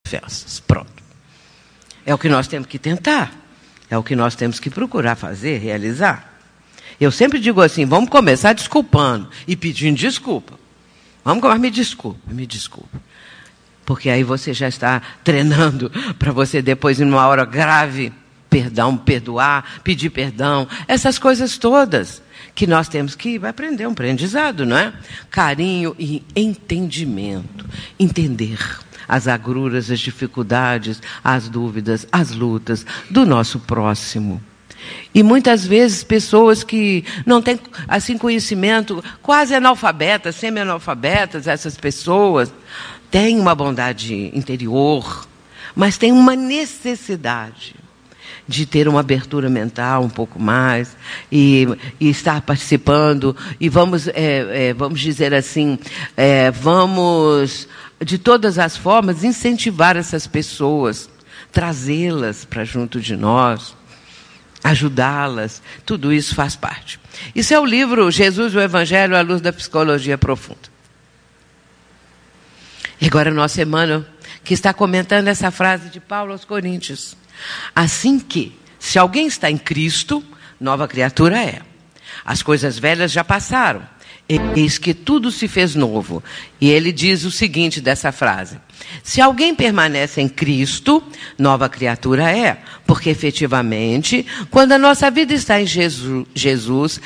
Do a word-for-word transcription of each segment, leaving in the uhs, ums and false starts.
festas. Pronto. É o que nós temos que tentar. É o que nós temos que procurar fazer, realizar. Eu sempre digo assim, vamos começar desculpando e pedindo desculpa. Vamos começar, me desculpa, me desculpa. Porque aí você já está treinando para você depois, em uma hora grave, perdão, perdoar, pedir perdão. Essas coisas todas que nós temos que aprender, um aprendizado, não é? Carinho e entendimento. Entender as agruras, as dificuldades, as dúvidas, as lutas do nosso próximo. E muitas vezes pessoas que não têm assim conhecimento, quase analfabetas, semi-analfabetas, essas pessoas têm uma bondade interior, mas têm uma necessidade de ter uma abertura mental um pouco mais e, e estar participando e vamos, é, é, vamos dizer assim, é, vamos de todas as formas incentivar essas pessoas, trazê-las para junto de nós, ajudá-las, tudo isso faz parte. Isso é o livro Jesus, o Evangelho à Luz da Psicologia Profunda. E agora nossa irmã que está comentando essa frase de Paulo aos Coríntios. Assim que, se alguém está em Cristo, nova criatura é. As coisas velhas já passaram. Eis que tudo se fez novo. E ele diz o seguinte dessa frase. Se alguém permanece em Cristo, nova criatura é. Porque, efetivamente, quando a nossa vida está em Jesus, Jesus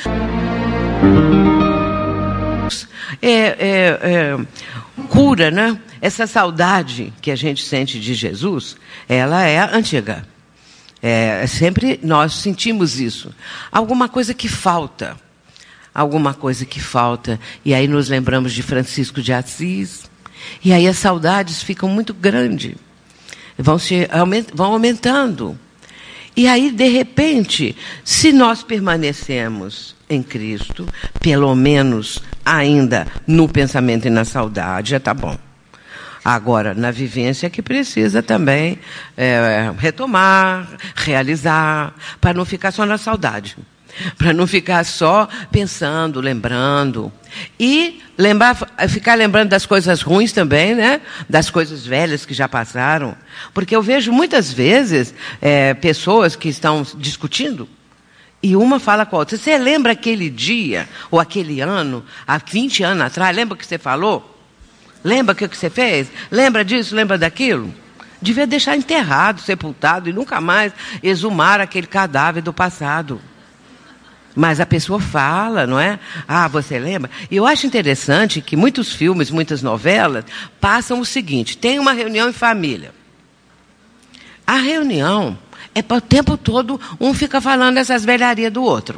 é, é, é, cura, né? Essa saudade que a gente sente de Jesus, ela é antiga. É, sempre nós sentimos isso. Alguma coisa que falta. Alguma coisa que falta. E aí nos lembramos de Francisco de Assis. E aí as saudades ficam muito grandes. Vão, se, vão aumentando. E aí, de repente, se nós permanecemos em Cristo, pelo menos ainda no pensamento e na saudade, já está bom. Agora, na vivência que precisa também é, retomar, realizar, para não ficar só na saudade. Para não ficar só pensando, lembrando. E lembrar, ficar lembrando das coisas ruins também, né? Das coisas velhas que já passaram. Porque eu vejo muitas vezes é, pessoas que estão discutindo e uma fala com a outra. Você lembra aquele dia ou aquele ano, há vinte anos atrás, lembra o que você falou? Lembra o que você fez? Lembra disso, lembra daquilo? Devia deixar enterrado, sepultado e nunca mais exumar aquele cadáver do passado. Mas a pessoa fala, não é? Ah, você lembra? E eu acho interessante que muitos filmes, muitas novelas, passam o seguinte, tem uma reunião em família. A reunião é para o tempo todo, um fica falando essas velharias do outro.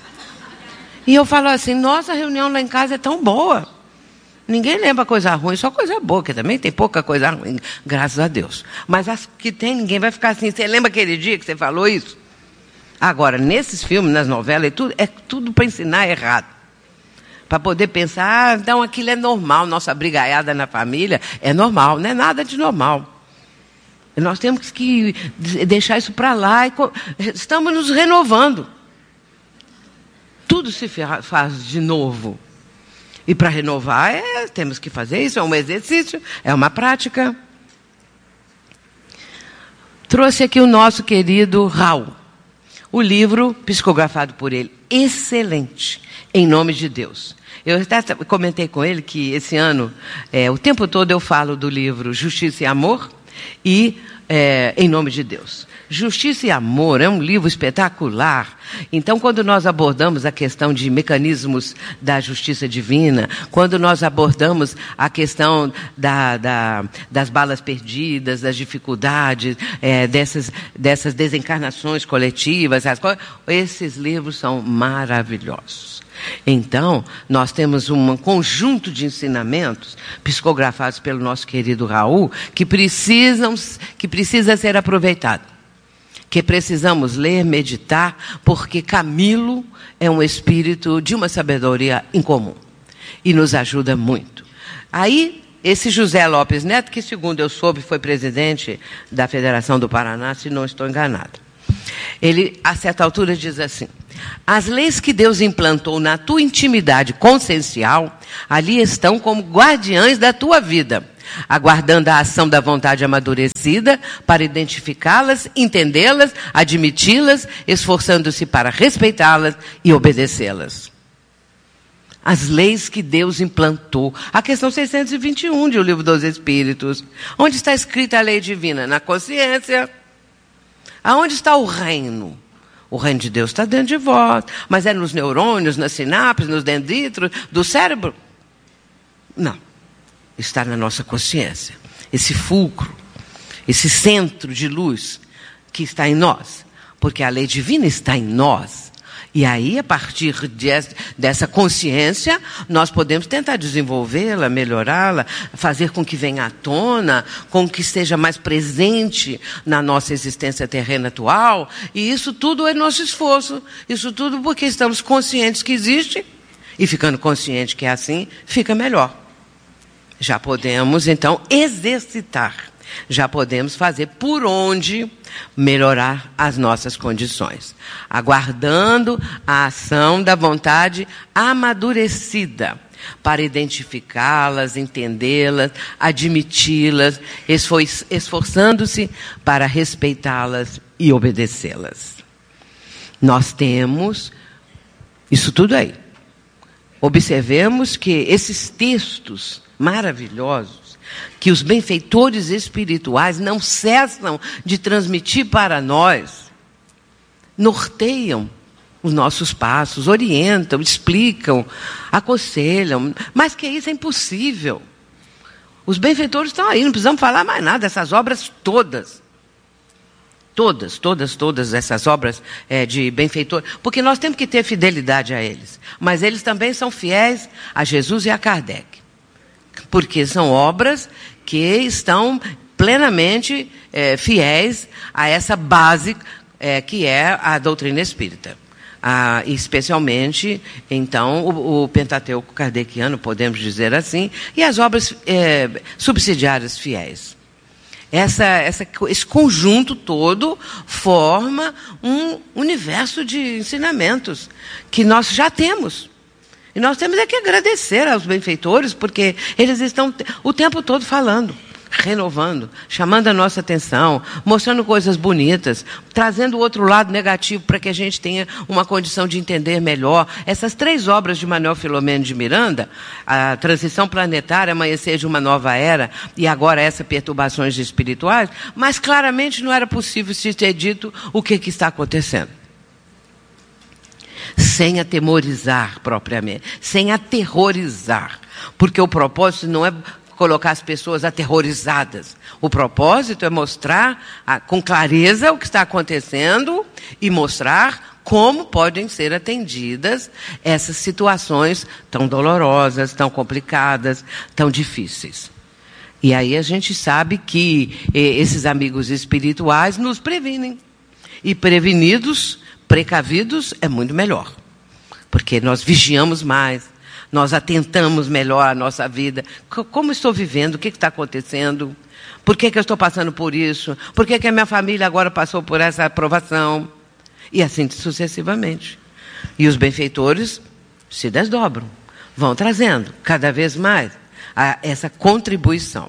E eu falo assim, nossa, a reunião lá em casa é tão boa. Ninguém lembra coisa ruim, só coisa boa, que também tem pouca coisa ruim, graças a Deus. Mas as que tem, ninguém vai ficar assim, você lembra aquele dia que você falou isso? Agora, nesses filmes, nas novelas, é tudo, é tudo para ensinar errado. Para poder pensar, ah, então aquilo é normal, nossa brigaiada na família é normal, não é nada de normal. Nós temos que deixar isso para lá e estamos nos renovando. Tudo se faz de novo. E para renovar, é, temos que fazer isso, é um exercício, é uma prática. Trouxe aqui o nosso querido Raul. O livro, psicografado por ele, excelente, em nome de Deus. Eu até comentei com ele que esse ano, é, o tempo todo eu falo do livro Justiça e Amor e é, Em Nome de Deus. Justiça e Amor é um livro espetacular. Então, quando nós abordamos a questão de mecanismos da justiça divina, quando nós abordamos a questão da, da, das balas perdidas, das dificuldades, é, dessas, dessas desencarnações coletivas, as coisas, esses livros são maravilhosos. Então, nós temos um conjunto de ensinamentos psicografados pelo nosso querido Raul que precisam, que precisa ser aproveitado. Que precisamos ler, meditar, porque Camilo é um espírito de uma sabedoria incomum e nos ajuda muito. Aí, esse José Lopes Neto, que segundo eu soube foi presidente da Federação do Paraná, se não estou enganada. Ele, a certa altura, diz assim, As leis que Deus implantou na tua intimidade consciencial, ali estão como guardiães da tua vida, aguardando a ação da vontade amadurecida para identificá-las, entendê-las, admiti-las, esforçando-se para respeitá-las e obedecê-las. As leis que Deus implantou. A questão seiscentos e vinte e um de O Livro dos Espíritos. Onde está escrita a lei divina? Na consciência. Aonde está o reino? O reino de Deus está dentro de vós. Mas é nos neurônios, nas sinapses, nos dendritos do cérebro? Não. Está na nossa consciência. Esse fulcro, esse centro de luz que está em nós. Porque a lei divina está em nós. E aí, a partir de, dessa consciência, nós podemos tentar desenvolvê-la, melhorá-la, fazer com que venha à tona, com que esteja mais presente na nossa existência terrena atual. E isso tudo é nosso esforço. Isso tudo porque estamos conscientes que existe. E ficando consciente que é assim, fica melhor. Já podemos, então, exercitar. Já podemos fazer por onde melhorar as nossas condições, aguardando a ação da vontade amadurecida para identificá-las, entendê-las, admiti-las, esforçando-se para respeitá-las e obedecê-las. Nós temos isso tudo aí. Observemos que esses textos maravilhosos que os benfeitores espirituais não cessam de transmitir para nós, norteiam os nossos passos, orientam, explicam, aconselham, mas que isso é impossível. Os benfeitores estão aí, não precisamos falar mais nada, essas obras todas. Todas, todas, todas essas obras é, de benfeitor, porque nós temos que ter fidelidade a eles, mas eles também são fiéis a Jesus e a Kardec. Porque são obras que estão plenamente é, fiéis a essa base é, que é a doutrina espírita. Ah, especialmente, então, o, o Pentateuco kardeciano, podemos dizer assim, e as obras é, subsidiárias fiéis. Essa, essa, esse conjunto todo forma um universo de ensinamentos que nós já temos. E nós temos é que agradecer aos benfeitores, porque eles estão o tempo todo falando, renovando, chamando a nossa atenção, mostrando coisas bonitas, trazendo o outro lado negativo para que a gente tenha uma condição de entender melhor. Essas três obras de Manuel Filomeno de Miranda, a Transição Planetária, Amanhecer de uma Nova Era, e agora essa Perturbações Espirituais, mas claramente não era possível se ter dito o que, que está acontecendo. Sem atemorizar propriamente, sem aterrorizar, porque o propósito não é colocar as pessoas aterrorizadas. O propósito é mostrar a, com clareza o que está acontecendo e mostrar como podem ser atendidas essas situações tão dolorosas, tão complicadas, tão difíceis. E aí a gente sabe que eh, esses amigos espirituais nos previnem. E prevenidos, precavidos, é muito melhor. Porque nós vigiamos mais, nós atentamos melhor a nossa vida. Como estou vivendo? O que está acontecendo? Por que, que eu estou passando por isso? Por que, que a minha família agora passou por essa aprovação? E assim sucessivamente. E os benfeitores se desdobram, vão trazendo cada vez mais a essa contribuição.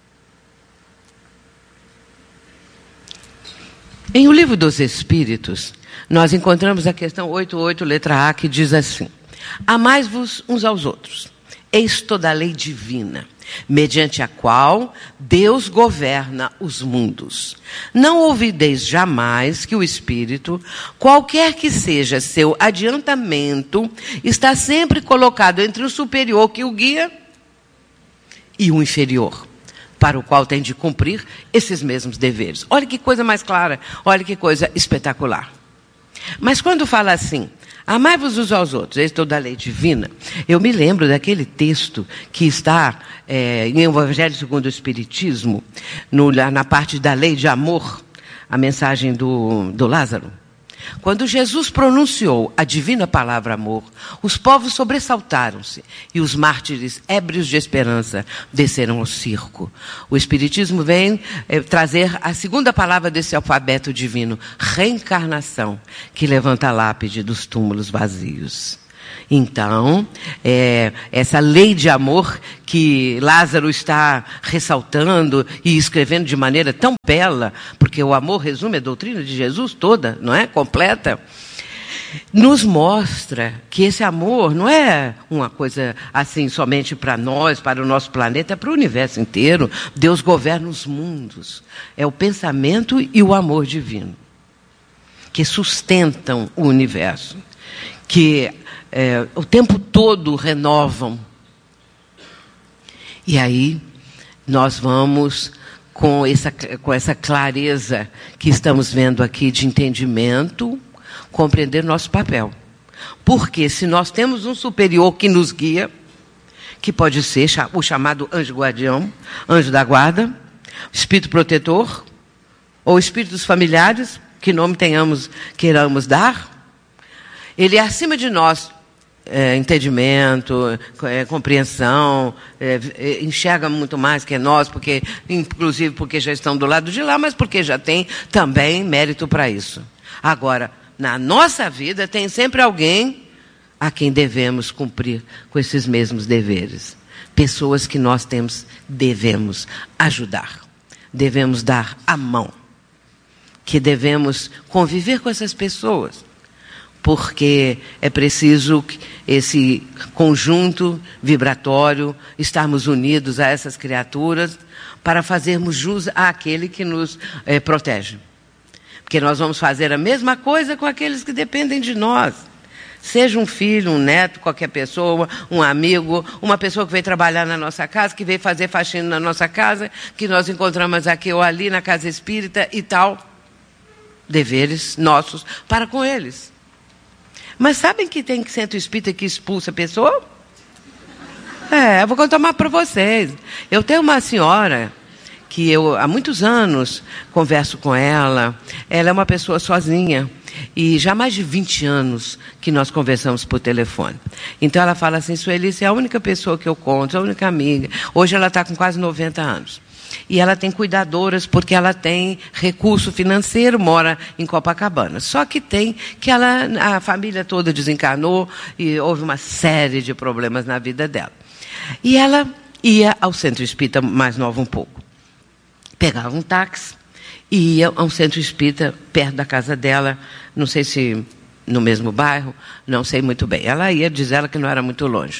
Em O Livro dos Espíritos, nós encontramos a questão oitenta e oito, letra A, que diz assim: amai-vos uns aos outros. Eis toda a lei divina, mediante a qual Deus governa os mundos. Não ouvideis jamais que o Espírito, qualquer que seja seu adiantamento, está sempre colocado entre o superior que o guia e o inferior, para o qual tem de cumprir esses mesmos deveres. Olha que coisa mais clara, olha que coisa espetacular. Mas quando fala assim, amai-vos uns aos outros, eis toda a lei divina, eu me lembro daquele texto que está é, em Evangelho segundo o Espiritismo, no, na parte da lei de amor, a mensagem do, do Lázaro, Quando Jesus pronunciou a divina palavra amor, os povos sobressaltaram-se e os mártires, ébrios de esperança, desceram ao circo. O Espiritismo vem eh, trazer a segunda palavra desse alfabeto divino, reencarnação, que levanta a lápide dos túmulos vazios. Então, é, essa lei de amor que Lázaro está ressaltando e escrevendo de maneira tão bela, porque o amor resume a doutrina de Jesus toda, não é? Completa. Nos mostra que esse amor não é uma coisa assim somente para nós, para o nosso planeta, é para o universo inteiro. Deus governa os mundos. É o pensamento e o amor divino que sustentam o universo, que É, o tempo todo renovam. E aí nós vamos com essa, com essa clareza que estamos vendo aqui de entendimento, compreender nosso papel. Porque se nós temos um superior que nos guia, que pode ser o chamado anjo guardião, anjo da guarda, espírito protetor, ou espíritos familiares, que nome tenhamos, queiramos dar, ele é acima de nós. É, entendimento, é, compreensão, é, é, enxerga muito mais que nós, porque, inclusive porque já estão do lado de lá, mas porque já tem também mérito para isso. Agora, na nossa vida tem sempre alguém a quem devemos cumprir com esses mesmos deveres. Pessoas que nós temos, devemos ajudar, devemos dar a mão, que devemos conviver com essas pessoas. Porque é preciso esse conjunto vibratório, estarmos unidos a essas criaturas para fazermos jus àquele que nos eh, protege. Porque nós vamos fazer a mesma coisa com aqueles que dependem de nós. Seja um filho, um neto, qualquer pessoa, um amigo, uma pessoa que veio trabalhar na nossa casa, que veio fazer faxina na nossa casa, que nós encontramos aqui ou ali na casa espírita e tal. Deveres nossos para com eles. Mas sabem que tem centro espírita que expulsa a pessoa? É, eu vou contar uma para vocês. Eu tenho uma senhora que eu há muitos anos converso com ela. Ela é uma pessoa sozinha. E já há mais de vinte anos que nós conversamos por telefone. Então ela fala assim, Suelice é a única pessoa que eu conto, a única amiga. Hoje ela está com quase noventa anos. E ela tem cuidadoras porque ela tem recurso financeiro, mora em Copacabana. Só que tem que ela, a família toda desencarnou e houve uma série de problemas na vida dela. E ela ia ao centro espírita mais nova um pouco. Pegava um táxi e ia a um centro espírita perto da casa dela, não sei se no mesmo bairro, não sei muito bem. Ela ia, diz ela que não era muito longe.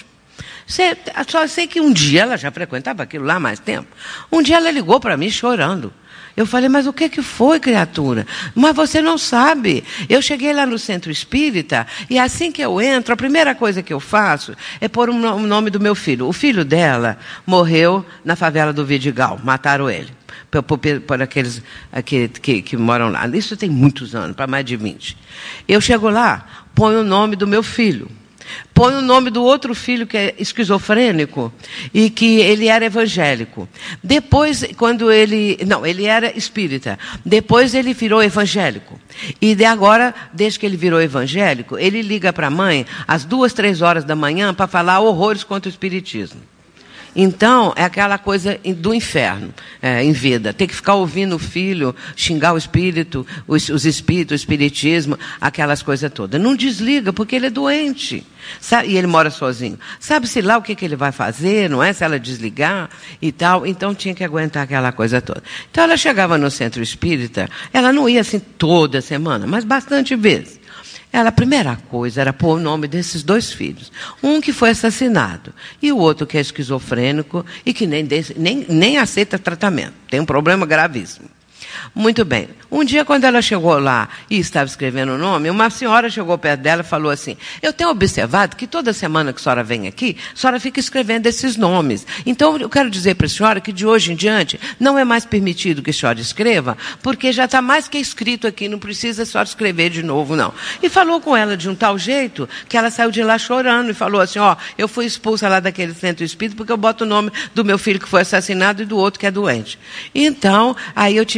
Só sei que um dia, ela já frequentava aquilo lá há mais tempo, um dia ela ligou para mim chorando. Eu falei, mas o que que foi, criatura? Mas você não sabe. Eu cheguei lá no centro espírita e assim que eu entro, a primeira coisa que eu faço é pôr o nome do meu filho. O filho dela morreu na favela do Vidigal, mataram ele. Por, por, por aqueles que, que, que moram lá. Isso tem muitos anos, para mais de vinte. Eu chego lá, ponho o nome do meu filho. Põe o nome do outro filho que é esquizofrênico e que ele era evangélico. Depois, quando ele... Não, ele era espírita. Depois ele virou evangélico. E de agora, desde que ele virou evangélico, ele liga para a mãe às duas, três horas da manhã para falar horrores contra o espiritismo. Então, é aquela coisa do inferno, é, em vida. Tem que ficar ouvindo o filho, xingar o espírito, os, os espíritos, o espiritismo, aquelas coisas todas. Não desliga, porque ele é doente. Sabe? E ele mora sozinho. Sabe-se lá o que, que ele vai fazer, não é? Se ela desligar e tal. Então, tinha que aguentar aquela coisa toda. Então, ela chegava no centro espírita, ela não ia assim toda semana, mas bastante vezes. Ela, a primeira coisa era pôr o nome desses dois filhos. Um que foi assassinado e o outro que é esquizofrênico e que nem, nem, nem aceita tratamento. Tem um problema gravíssimo. Muito bem. Um dia, quando ela chegou lá e estava escrevendo o nome, uma senhora chegou perto dela e falou assim, eu tenho observado que toda semana que a senhora vem aqui, a senhora fica escrevendo esses nomes. Então, eu quero dizer para a senhora que de hoje em diante não é mais permitido que a senhora escreva, porque já está mais que escrito aqui, não precisa a senhora escrever de novo, não. E falou com ela de um tal jeito que ela saiu de lá chorando e falou assim, ó, eu fui expulsa lá daquele centro espírita porque eu boto o nome do meu filho que foi assassinado e do outro que é doente. Então, aí eu tive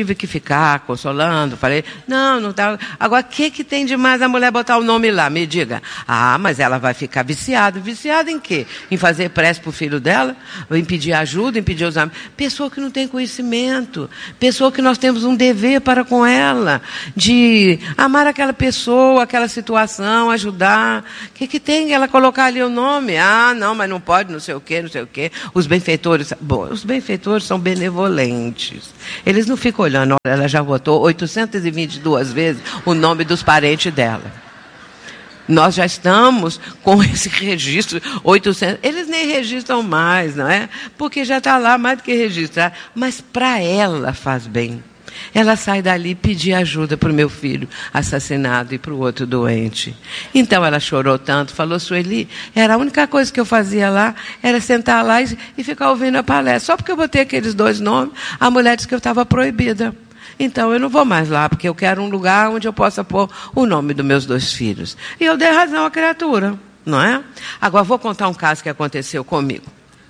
tive que ficar consolando, falei, não, não tá. Agora, o que, que tem demais a mulher botar o nome lá? Me diga. Ah, mas ela vai ficar viciada. Viciada em quê? Em fazer prece para o filho dela? Em pedir ajuda, em pedir os amigos? Pessoa que não tem conhecimento. Pessoa que nós temos um dever para com ela. De amar aquela pessoa, aquela situação, ajudar. O que, que tem ela colocar ali o nome? Ah, não, mas não pode, não sei o quê, não sei o quê. Os benfeitores... Bom, os benfeitores são benevolentes. Eles não ficam olhando, olha, ela já votou oitocentas e vinte e duas vezes o nome dos parentes dela. Nós já estamos com esse registro, oitocentos, eles nem registram mais, não é? Porque já está lá mais do que registrar. Mas para ela faz bem. Ela sai dali pedir ajuda para o meu filho assassinado e para o outro doente. Então ela chorou tanto, falou, Sueli, era a única coisa que eu fazia lá, era sentar lá e, e ficar ouvindo a palestra. Só porque eu botei aqueles dois nomes, a mulher disse que eu estava proibida. Então eu não vou mais lá, porque eu quero um lugar onde eu possa pôr o nome dos meus dois filhos. E eu dei razão à criatura, não é? Agora vou contar um caso que aconteceu comigo.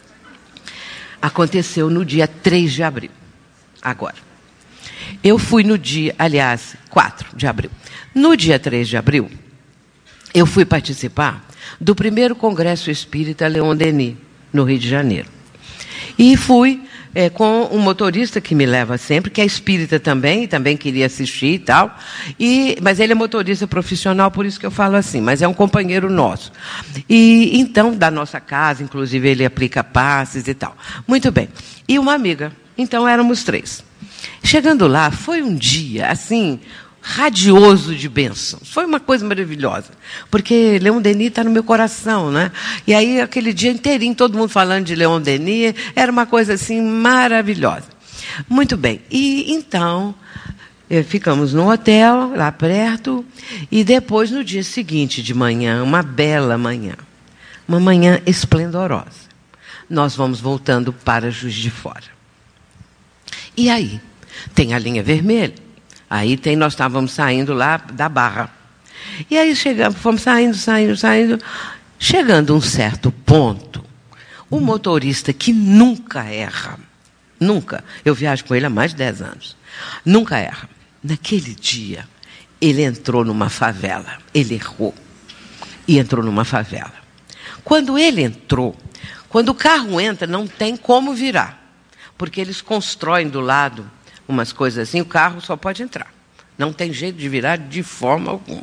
Aconteceu no dia três de abril, agora. Eu fui no dia, aliás, quatro de abril. No dia três de abril, eu fui participar do primeiro Congresso Espírita Leon Denis, no Rio de Janeiro. E fui é, com um motorista que me leva sempre, que é espírita também, e também queria assistir e tal. E, mas ele é motorista profissional, por isso que eu falo assim, mas é um companheiro nosso. E então, da nossa casa, inclusive, ele aplica passes e tal. Muito bem. E uma amiga. Então, éramos três. Chegando lá, foi um dia, assim, radioso de bênçãos. Foi uma coisa maravilhosa. Porque Leon Denis está no meu coração, né? E aí, aquele dia inteirinho, todo mundo falando de Leon Denis, era uma coisa, assim, maravilhosa. Muito bem. E, então, ficamos no hotel, lá perto, e depois, no dia seguinte, de manhã, uma bela manhã, uma manhã esplendorosa, nós vamos voltando para Juiz de Fora. E aí? Tem a linha vermelha. Aí tem, nós estávamos saindo lá da Barra. E aí chegamos, fomos saindo, saindo, saindo. Chegando a um certo ponto, o motorista que nunca erra, nunca, eu viajo com ele há mais de dez anos, nunca erra. Naquele dia, ele entrou numa favela. Ele errou. E entrou numa favela. Quando ele entrou, quando o carro entra, não tem como virar. Porque eles constroem do lado umas coisas assim, o carro só pode entrar. Não tem jeito de virar de forma alguma.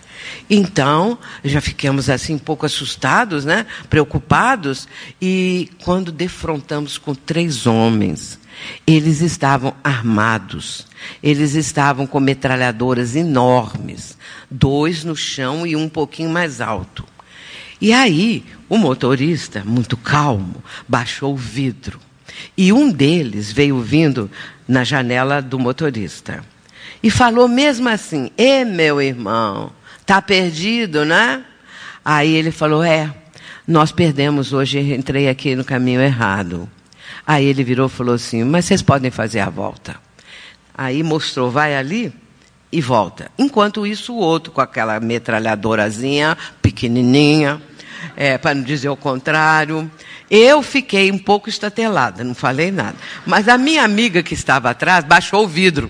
Então, já ficamos assim um pouco assustados, né? Preocupados. E quando defrontamos com três homens, eles estavam armados. Eles estavam com metralhadoras enormes. Dois no chão e um pouquinho mais alto. E aí, o motorista, muito calmo, baixou o vidro. E um deles veio vindo na janela do motorista. E falou mesmo assim, ê, meu irmão, tá perdido, né? Aí ele falou, é, nós perdemos hoje, entrei aqui no caminho errado. Aí ele virou e falou assim, mas vocês podem fazer a volta. Aí mostrou, vai ali e volta. Enquanto isso, o outro com aquela metralhadorazinha, pequenininha, é, para não dizer o contrário. Eu fiquei um pouco estatelada, não falei nada. Mas a minha amiga que estava atrás baixou o vidro.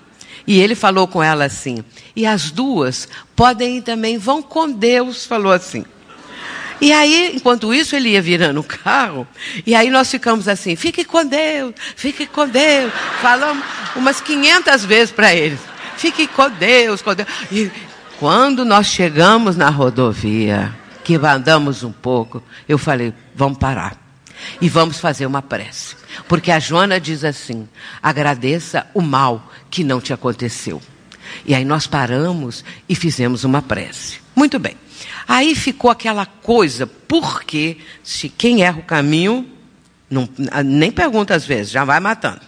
E ele falou com ela assim, e as duas podem ir também, vão com Deus, falou assim. E aí, enquanto isso, ele ia virando o carro, e aí nós ficamos assim, fique com Deus, fique com Deus. Falamos umas quinhentas vezes para ele, fique com Deus, com Deus. E quando nós chegamos na rodovia, que andamos um pouco, eu falei, vamos parar e vamos fazer uma prece. Porque a Joana diz assim, agradeça o mal que não te aconteceu. E aí nós paramos e fizemos uma prece. Muito bem. Aí ficou aquela coisa, porque se quem erra o caminho, não, nem pergunta às vezes, já vai matando.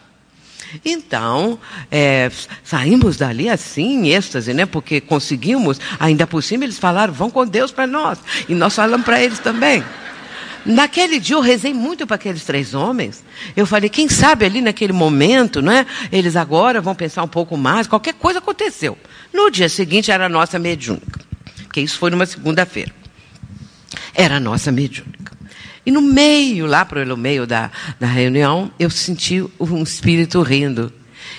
Então, é, saímos dali assim, em êxtase, né? Porque conseguimos, ainda por cima eles falaram, vão com Deus para nós. E nós falamos para eles também. Naquele dia eu rezei muito para aqueles três homens. Eu falei, quem sabe ali naquele momento, né? Eles agora vão pensar um pouco mais, qualquer coisa aconteceu. No dia seguinte era a nossa mediúnica. Porque isso foi numa segunda-feira. Era a nossa mediúnica. E no meio, lá para o meio da, da reunião, eu senti um espírito rindo.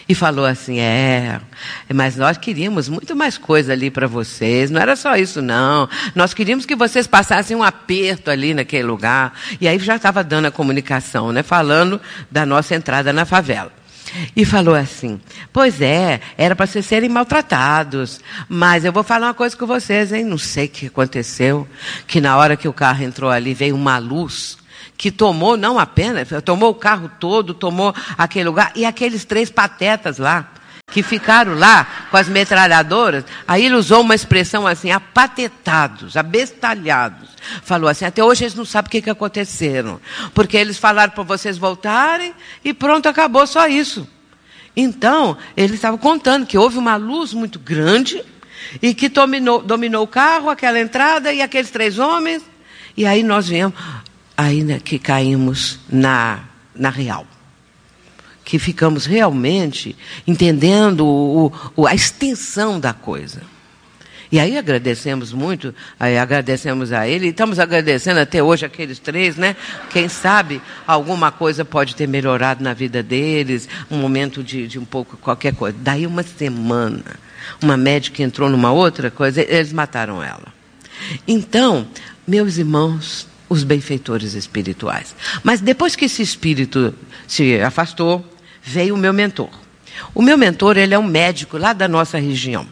E falou assim, é, mas nós queríamos muito mais coisa ali para vocês, não era só isso não, nós queríamos que vocês passassem um aperto ali naquele lugar. E aí já estava dando a comunicação, né, falando da nossa entrada na favela. E falou assim, pois é, era para vocês serem maltratados, mas eu vou falar uma coisa com vocês, hein, não sei o que aconteceu, que na hora que o carro entrou ali veio uma luz, que tomou, não apenas, tomou o carro todo, tomou aquele lugar, e aqueles três patetas lá, que ficaram lá com as metralhadoras, aí ele usou uma expressão assim, apatetados, abestalhados. Falou assim, até hoje eles não sabem o que, que aconteceram, porque eles falaram para vocês voltarem e pronto, acabou só isso. Então, eles estavam contando que houve uma luz muito grande e que dominou, dominou o carro, aquela entrada e aqueles três homens, e aí nós viemos... Ainda que caímos na, na real. Que ficamos realmente entendendo o, o, a extensão da coisa. E aí agradecemos muito, aí agradecemos a ele, e estamos agradecendo até hoje aqueles três, né? Quem sabe alguma coisa pode ter melhorado na vida deles, um momento de, de um pouco qualquer coisa. Daí uma semana, uma médica entrou numa outra coisa, eles mataram ela. Então, meus irmãos, os benfeitores espirituais. Mas depois que esse espírito se afastou, veio o meu mentor. O meu mentor, ele é um médico lá da nossa região.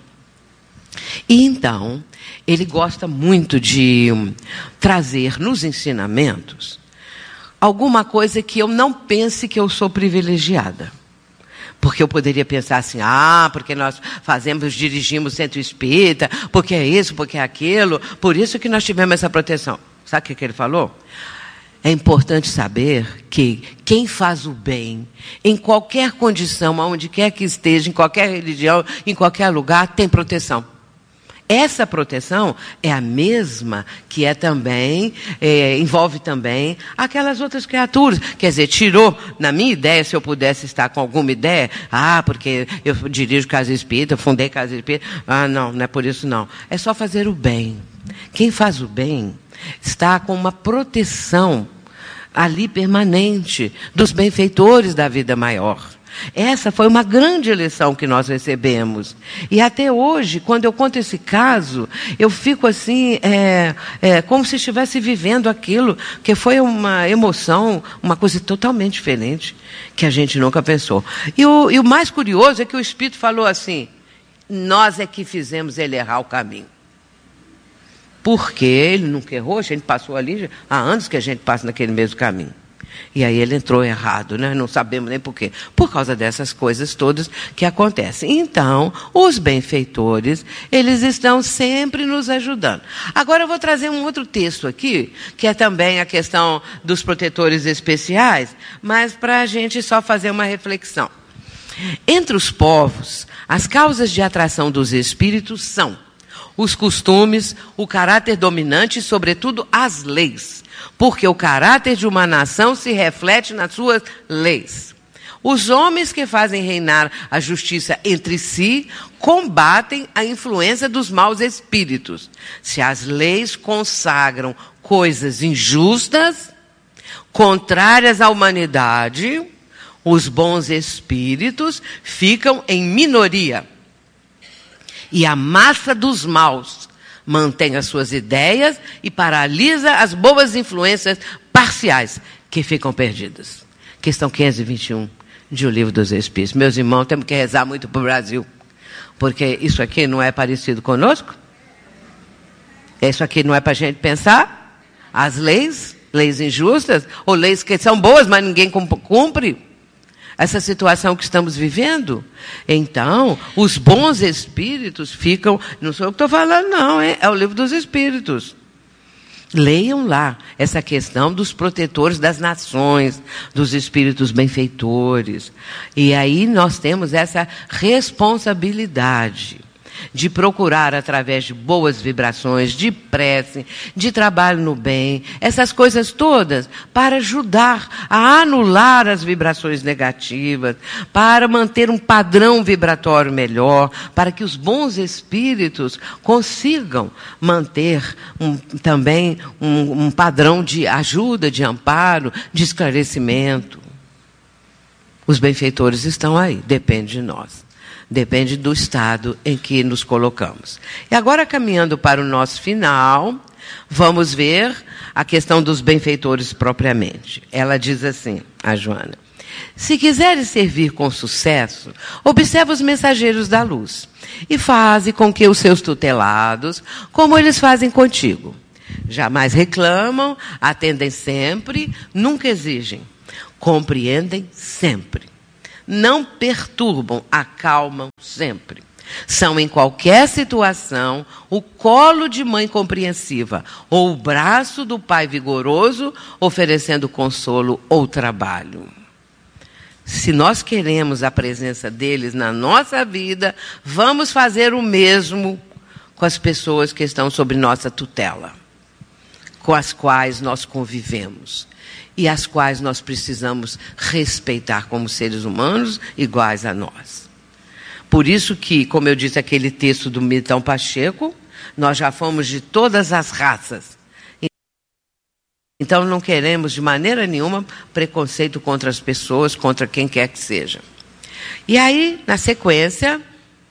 E então, ele gosta muito de um, trazer nos ensinamentos alguma coisa que eu não pense que eu sou privilegiada. Porque eu poderia pensar assim, ah, porque nós fazemos, dirigimos centro espírita, porque é isso, porque é aquilo, por isso que nós tivemos essa proteção. Sabe o que, que ele falou? É importante saber que quem faz o bem, em qualquer condição, aonde quer que esteja, em qualquer religião, em qualquer lugar, tem proteção. Essa proteção é a mesma que é também, é, envolve também aquelas outras criaturas. Quer dizer, tirou, na minha ideia, se eu pudesse estar com alguma ideia, ah, porque eu dirijo casa espírita, fundei casa espírita, ah, não, não é por isso não. É só fazer o bem. Quem faz o bem está com uma proteção ali permanente dos benfeitores da vida maior. Essa foi uma grande lição que nós recebemos. E até hoje, quando eu conto esse caso, eu fico assim, é, é, como se estivesse vivendo aquilo, que foi uma emoção, uma coisa totalmente diferente, que a gente nunca pensou. E o, e o mais curioso é que o Espírito falou assim, nós é que fizemos ele errar o caminho. Porque ele nunca errou, a gente passou ali, há anos que a gente passa naquele mesmo caminho. E aí ele entrou errado, né? Não sabemos nem por quê. Por causa dessas coisas todas que acontecem. Então, os benfeitores, eles estão sempre nos ajudando. Agora eu vou trazer um outro texto aqui, que é também a questão dos protetores especiais, mas para a gente só fazer uma reflexão. Entre os povos, as causas de atração dos espíritos são os costumes, o caráter dominante e, sobretudo, as leis. Porque o caráter de uma nação se reflete nas suas leis. Os homens que fazem reinar a justiça entre si combatem a influência dos maus espíritos. Se as leis consagram coisas injustas, contrárias à humanidade, os bons espíritos ficam em minoria. E a massa dos maus mantém as suas ideias e paralisa as boas influências parciais que ficam perdidas. Questão quinhentos e vinte e um de O Livro dos Espíritos. Meus irmãos, temos que rezar muito para o Brasil, porque isso aqui não é parecido conosco. Isso aqui não é para a gente pensar. As leis, leis injustas, ou leis que são boas, mas ninguém cumpre. Essa situação que estamos vivendo. Então, os bons espíritos ficam... Não sou eu que estou falando, não, hein? É o Livro dos Espíritos. Leiam lá essa questão dos protetores das nações, dos espíritos benfeitores. E aí nós temos essa responsabilidade de procurar, através de boas vibrações, de prece, de trabalho no bem, essas coisas todas, para ajudar a anular as vibrações negativas, para manter um padrão vibratório melhor, para que os bons espíritos consigam manter um, também um, um padrão de ajuda, de amparo, de esclarecimento. Os benfeitores estão aí, depende de nós. Depende do estado em que nos colocamos. E agora, caminhando para o nosso final, vamos ver a questão dos benfeitores propriamente. Ela diz assim, a Joana: se quiseres servir com sucesso, observa os mensageiros da luz e faze com que os seus tutelados, como eles fazem contigo. Jamais reclamam, atendem sempre, nunca exigem. Compreendem sempre. Não perturbam, acalmam sempre. São, em qualquer situação, o colo de mãe compreensiva ou o braço do pai vigoroso, oferecendo consolo ou trabalho. Se nós queremos a presença deles na nossa vida, vamos fazer o mesmo com as pessoas que estão sob nossa tutela, com as quais nós convivemos e as quais nós precisamos respeitar como seres humanos iguais a nós. Por isso que, como eu disse, aquele texto do Milton Pacheco, nós já fomos de todas as raças. Então não queremos de maneira nenhuma preconceito contra as pessoas, contra quem quer que seja. E aí, na sequência,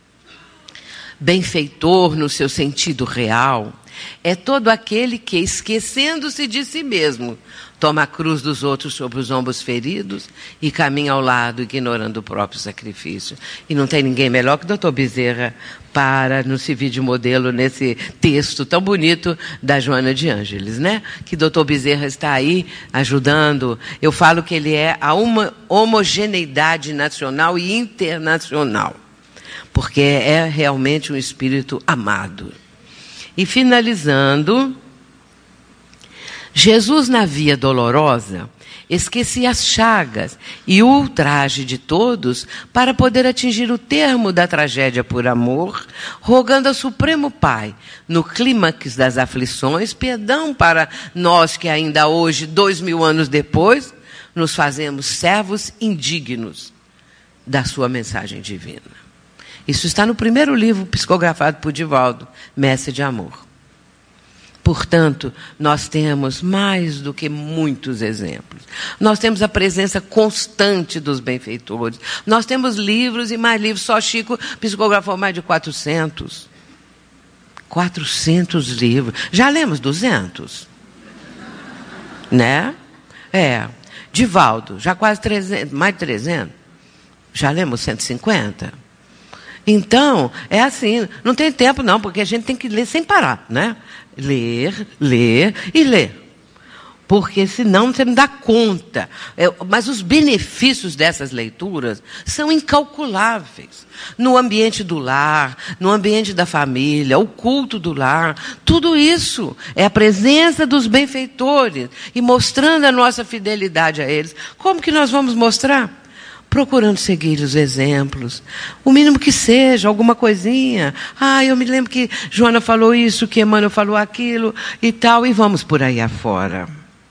benfeitor no seu sentido real é todo aquele que, esquecendo-se de si mesmo, toma a cruz dos outros sobre os ombros feridos e caminha ao lado, ignorando o próprio sacrifício. E não tem ninguém melhor que o doutor Bezerra para nos servir de modelo nesse texto tão bonito da Joana de Ângeles, né? Que doutor Bezerra está aí ajudando. Eu falo que ele é a uma homogeneidade nacional e internacional, porque é realmente um espírito amado. E finalizando, Jesus na via dolorosa esquecia as chagas e o ultraje de todos para poder atingir o termo da tragédia por amor, rogando ao Supremo Pai, no clímax das aflições, perdão para nós que ainda hoje, dois mil anos depois, nos fazemos servos indignos da sua mensagem divina. Isso está no primeiro livro psicografado por Divaldo, Mestre de Amor. Portanto, nós temos mais do que muitos exemplos. Nós temos a presença constante dos benfeitores. Nós temos livros e mais livros. Só Chico psicografou mais de quatrocentos. quatrocentos livros. Já lemos duzentos? Né? É. Divaldo, já quase trezentos, mais de trezentos. Já lemos cento e cinquenta? Então, é assim, não tem tempo não, porque a gente tem que ler sem parar, né? Ler, ler e ler. Porque senão você não dá conta. É, mas os benefícios dessas leituras são incalculáveis. No ambiente do lar, no ambiente da família, o culto do lar, tudo isso é a presença dos benfeitores e mostrando a nossa fidelidade a eles. Como que nós vamos mostrar? Procurando seguir os exemplos, o mínimo que seja, alguma coisinha. Ah, eu me lembro que Joana falou isso, que Emmanuel falou aquilo e tal, e vamos por aí afora.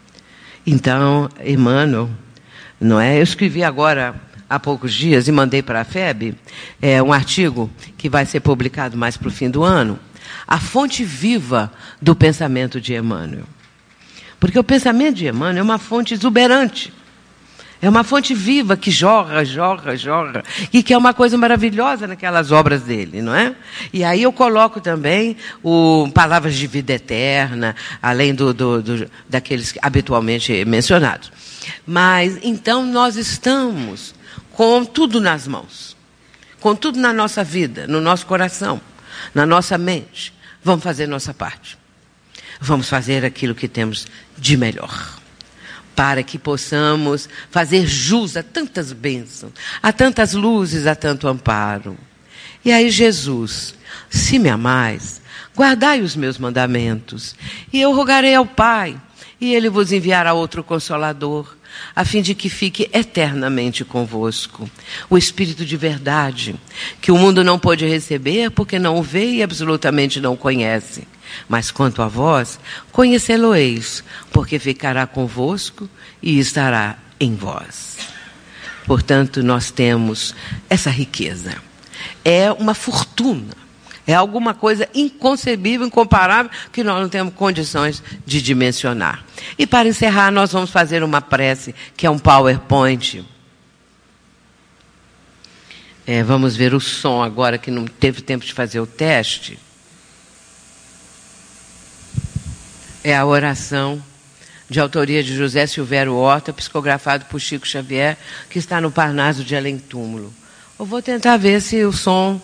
Então, Emmanuel, não é? Eu escrevi agora há poucos dias e mandei para a F E B é, um artigo que vai ser publicado mais para o fim do ano, a fonte viva do pensamento de Emmanuel. Porque o pensamento de Emmanuel é uma fonte exuberante. É uma fonte viva que jorra, jorra, jorra. E que é uma coisa maravilhosa naquelas obras dele, não é? E aí eu coloco também o Palavras de Vida Eterna, além do, do, do, daqueles habitualmente mencionados. Mas, então, nós estamos com tudo nas mãos. Com tudo na nossa vida, no nosso coração, na nossa mente. Vamos fazer nossa parte. Vamos fazer aquilo que temos de melhor, para que possamos fazer jus a tantas bênçãos, a tantas luzes, a tanto amparo. E aí Jesus, se me amais, guardai os meus mandamentos, e eu rogarei ao Pai, e Ele vos enviará outro Consolador, a fim de que fique eternamente convosco. O Espírito de verdade, que o mundo não pôde receber, porque não o vê e absolutamente não conhece. Mas quanto a vós, conhecê-lo-eis, porque ficará convosco e estará em vós. Portanto, nós temos essa riqueza. É uma fortuna. É alguma coisa inconcebível, incomparável, que nós não temos condições de dimensionar. E para encerrar, nós vamos fazer uma prece, que é um PowerPoint, É, vamos ver o som agora, que não teve tempo de fazer o teste. É a oração de autoria de José Silvério Horta, psicografado por Chico Xavier, que está no Parnaso de Além Túmulo. Eu vou tentar ver se o som...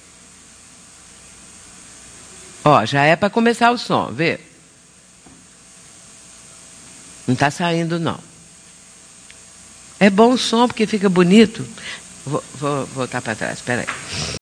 Ó, já é para começar o som, vê? Não está saindo, não. É bom o som, porque fica bonito. Vou, vou voltar para trás, espera aí.